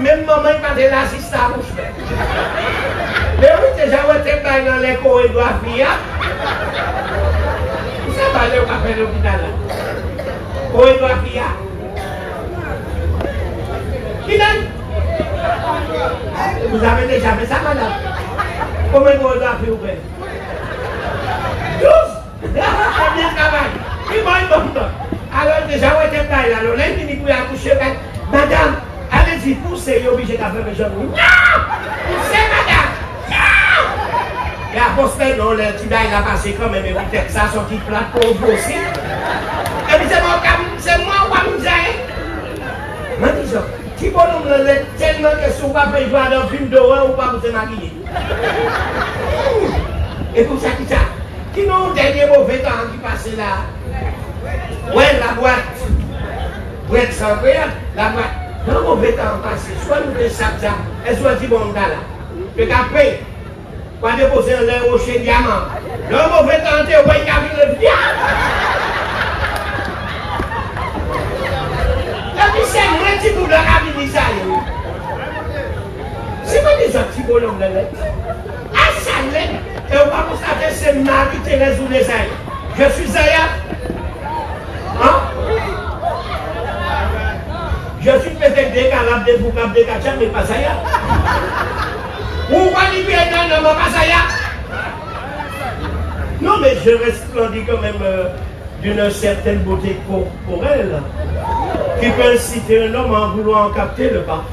même maman, il m'a dit l'assistant à bouche. Mais oui, déjà, on était dans les corridors, ça va aller au café de l'hôpital. Corridor, qui donne? Vous avez déjà fait ça, madame? Combien de corridors à vous faites? 12! Bien travail. Qui va être bon? Alors, déjà, on était là. Alors, là, il dit, accoucher, madame, allez-y, poussez, il est obligé de faire mes jambes. Non! Poussez, madame! Non! Et à poster, non, le petit bail a passé quand même, mais peut-être ça, son petit plat pour vous aussi. Et puis, c'est moi, on va me dire. Moi, dis ça. Si vous avez tellement que si vous ne pouvez pas jouer dans un film d'horreur, vous ne pouvez pas vous maquiller. Et pour ça, qui ça? Qui nous dernier mauvais temps qui passait là? Ouais, la boîte. Boîte sans rien, la boîte. Dans le mauvais temps passé, soit nous descendons ça, et soit du bon gars là. Et qu'après, quand on dépose un rocher diamant, le mauvais temps, on va y avoir le diable. La vie, c'est un petit bout de la cabine, ça. C'est pas des petits bonhommes de lettres. À ça, et on va constater c'est Marie-Thérèse ou les ailes. Je suis Zaya. Hein? Je suis peut-être décalable de Boukab de Kacha, mais pas Zaya. Ou Walibi non, non, pas Zaya. Non, mais je resplendis quand même d'une certaine beauté corporelle qui peut inciter un homme en voulant capter le parfum.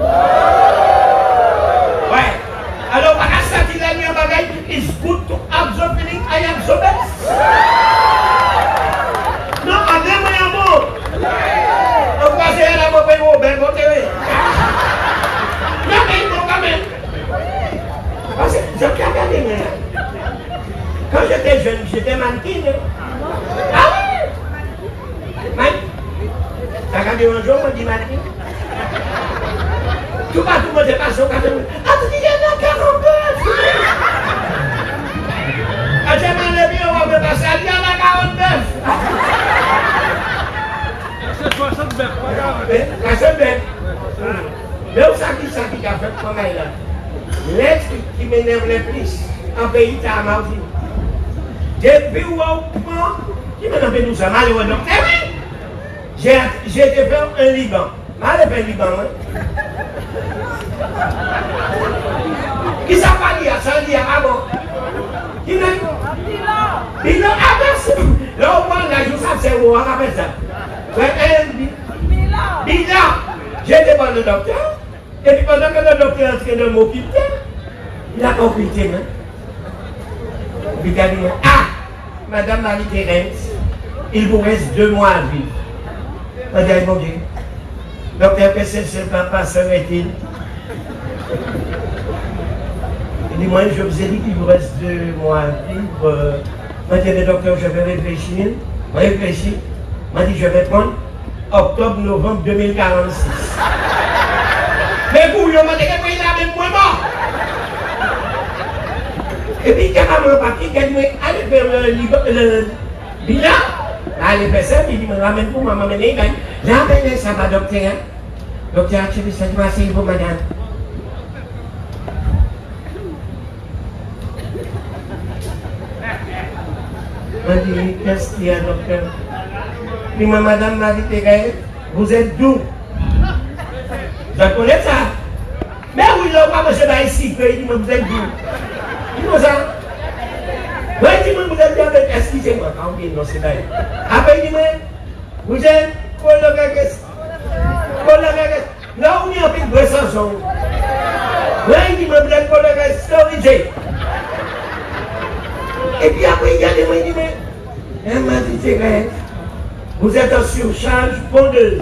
Ouais. Alors, à la sortie de la nuit, it's good to have the feeling I am the best. Non, à deux moyens bon. On va essayer la mauvaise Robert, bon télé. Non, mais il faut quand même. Parce que je peux regarder, mais quand j'étais jeune, j'étais mannequin. Ah oui? Mike, t'as regardé un jour, on dit mannequin? Tout pas tout le monde est passé au 80. Ah, tu dis, il y en a 42! Ah, j'ai mal levé, on va me passer, il y en a 49! C'est 60 bêtes, pas grave. Mais, 60 bêtes. Mais où ça qui a fait comme elle là? L'être qui m'énerve le plus, en pays, t'as ma vie. Depuis où on prend, qui m'énerve nous ça, malheureux docteur, oui! J'ai été faire un Liban. Mal fait un Liban, hein? Qui ça va dire? Ça dit ah bon? Qui n'est? Bilan. Ah merci. Là on prend la joue ça c'est où on appelle ça? Bilan. J'étais voir le docteur. Et puis pendant que le docteur est en train de m'occuper, il a occulté, hein? Il a dit ah, Madame Marie-Thérèse, il vous reste 2 mois à vivre. On dit mon Dieu. Docteur, qu'est-ce que ce papa serait-il? Il dit, moi, je vous ai dit qu'il vous reste 2 mois à vivre. Moi, je dis, docteur, je vais réfléchir. Moi, réfléchir. Moi, je dis, je vais prendre octobre-novembre 2046. Mais vous, vous m'avez dit que il a même moins mort. Et puis, carrément, papier, il dit, allez faire le bilan. Allez faire ça, il dit, me ramène pour moi, m'amène les gars. J'appelle ça, ma docteur. Docteur, tu veux ça, tu vas essayer pour madame. On dit, qu'est-ce qu'il y a, docteur? Puis, madame Marie-Thérèse, vous êtes d'où? Je connais ça. Mais oui, là, pas monsieur là ici, il dit, vous êtes d'où? Dis-moi ça. Oui, dis-moi, vous êtes bien avec, excusez-moi, quand bien, non, c'est là. Après, dis-moi, vous êtes collocaquès. Là, on est en fait de Bressançon. Oui, dis-moi, vous êtes collocaquès, storyjé. Et puis après, il y a des mots, il dit, mais, elle m'a dit, Thérèse, vous êtes en surcharge pondeuse.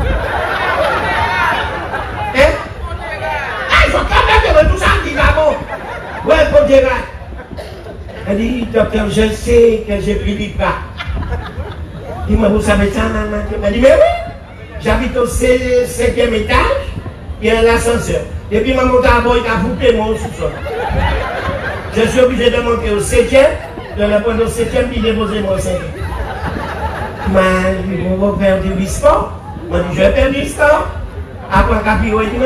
Hein? Ah, il faut quand même que tout ça qui va bon. Ouais, pour Thérèse. Elle dit, docteur, je sais que j'ai pris du pas. Dis-moi, vous savez ça, maman? Elle dit, mais oui, j'habite au 7e étage, il y a l'ascenseur. Et puis, maman, il a bouclé mon sous-sol. Je suis obligé de monter au 7e, de la prendre au 7e, puis déposer mon 5e. Moi, je vais faire du sport. Moi, je vais faire du sport. Après, il dit,